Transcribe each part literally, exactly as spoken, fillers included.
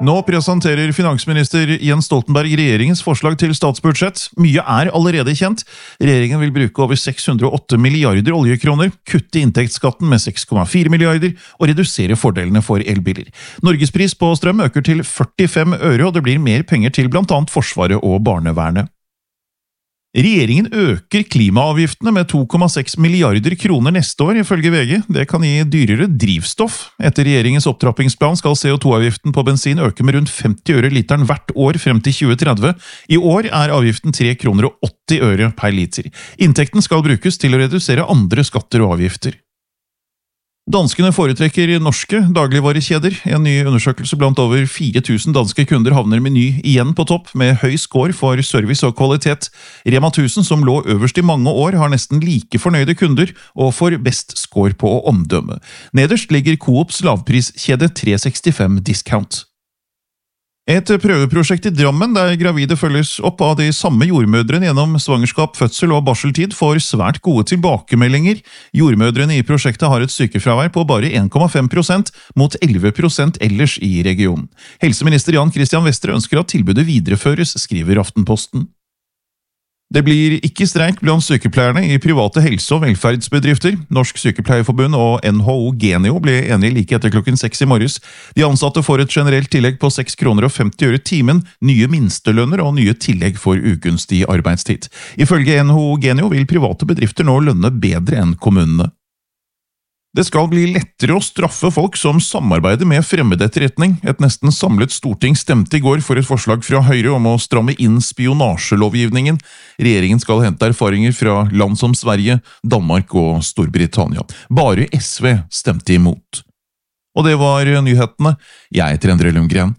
Nå presenterer finansminister Jens Stoltenberg regjeringens forslag til statsbudsjett. Mye er allerede kjent. Regjeringen vil bruke over seks hundre og åtte milliarder oljekroner, kutte inntektsskatten med seks komma fire milliarder og redusere fordelene for elbiler. Norgespris på strøm øker til førtifem øre, og det blir mer penger til blant annet Forsvaret og barnevernet. Regjeringen øker klimaavgiftene med to komma seks milliarder kroner neste år, ifølge V G. Det kan gi dyrere drivstoff. Etter regjeringens opptrappingsplan skal C O to avgiften på bensin øke med rundt femti øre literen hvert år frem til tjue tretti. I år er avgiften tre kroner og åtti øre per liter. Inntekten skal brukes til å redusere andre skatter og avgifter. Danskene foretrekker norske dagligvarekjeder. En ny undersøkelse blant over fire tusen danske kunder havner Meny igjen på topp, med høy score for service og kvalitet. Rema tusen, som lå øverst i mange år, har nesten like fornøyde kunder, og får best score på omdømme. Nederst ligger Coops lavpriskjede tre sekstifem Discount. Et prøveprosjekt i Drammen, der gravide følges opp av de samme jordmødrene gjennom svangerskap, fødsel og barseltid, får svært gode tilbakemeldinger. Jordmødrene i prosjektet har et sykefravær på bare en komma fem prosent mot elleve prosent ellers i regionen. Helseminister Jan Christian Vestre ønsker at tilbudet videreføres, skriver Aftenposten. Det blir ikke streik blant sykepleierne i private helse- og velferdsbedrifter. Norsk Sykepleierforbund og N H O Genio ble enige like etter klokken seks i morges. De ansatte får et generelt tillegg på seks kroner og femti øre timen, nye minstelønner og nye tillegg for ugunstig arbeidstid. Ifølge N H O Genio vil private bedrifter nå lønne bedre enn kommunene. Det skal bli lettere å straffe folk som samarbeider med fremmedetterretning. Et nesten samlet storting stemte i går for et forslag fra Høyre om å stramme inn spionasjelovgivningen. Regjeringen skal hente erfaringer fra land som Sverige, Danmark og Storbritannia. Bare S V stemte imot. Og det var nyhetene. Jeg heter Endre Lundgren.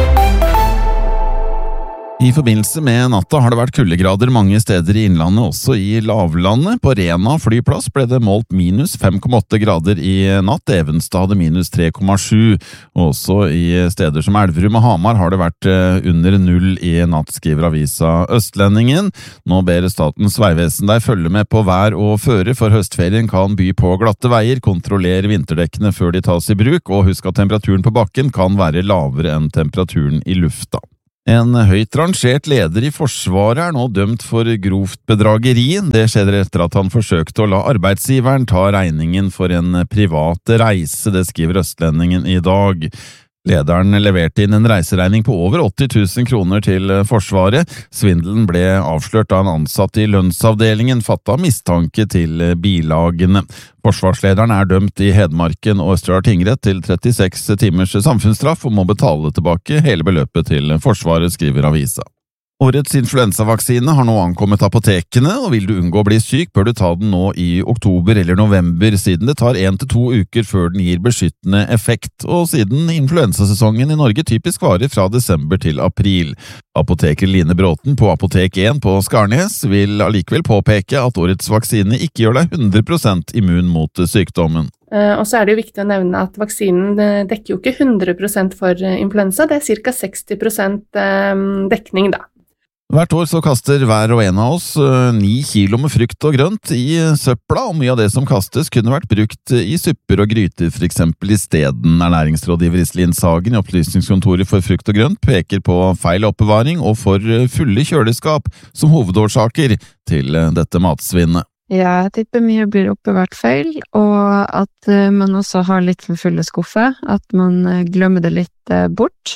I forbindelse med natta har det vært kuldegrader mange steder i innlandet, også i lavlandet. På Rena flyplass ble det målt minus fem komma åtte grader i natt, Evenstad hadde minus tre komma sju. Også i steder som Elverum og Hamar har det vært under null i natt, skriver avisa Østlendingen. Nå ber Statens vegvesen deg følge med på vær og føre, for høstferien kan by på glatte veier, kontroller vinterdekkene før de tas i bruk, og husk at temperaturen på bakken kan være lavere enn temperaturen i lufta. En høyt rangert leder i Forsvaret er nå dømt for grovt bedrageri. Det skjedde etter at han forsøkte å la arbeidsgiveren ta regningen for en privat reise, det skriver Østlendingen i dag. Lederen leverte inn en reiseregning på over åtti tusen kroner til Forsvaret. Svindelen ble avslørt da en ansatt i lønnsavdelingen fattet mistanke til bilagene. Forsvarslederen er dømt i Hedmarken og Østerdal tingrett til trettiseks timers samfunnsstraff og må betale tilbake hele beløpet til Forsvaret, skriver avisa. Årets influensavaksine har nå ankommet apotekene, og vil du unngå å bli syk, bør du ta den nå i oktober eller november, siden det tar en til to uker før den gir beskyttende effekt, og siden influensasesongen i Norge typisk varer fra desember til april. Apoteker Line Bråten på Apotek én på Skarnes vil allikevel påpeke at årets vaksine ikke gjør deg hundre prosent immun mot sykdommen. Og så er det jo viktig å nevne at vaksinen dekker jo ikke hundre prosent for influensa, det er cirka seksti prosent dekning da. Hvert år så kaster hver og en av oss ni kilo med frukt og grønt i søpla, og mye av det som kastes kunne vært brukt i supper og gryter, for eksempel i steden. Ernæringsrådgiver Iselin Sagen i Opplysningskontoret for frukt og grønt peker på feil oppbevaring og for fulle kjøleskap som hovedårsaker til dette matsvinnet. Ja, jeg tipper mye blir oppbevart feil, og at man også har litt for fulle skuffer, at man glemmer det litt bort,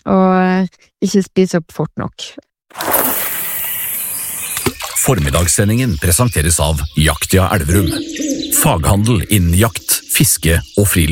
og ikke spiser opp fort nok. Formiddagssendingen presenteres av Jaktia Elverum. Faghandel innen jakt, fiske og friluftsliv.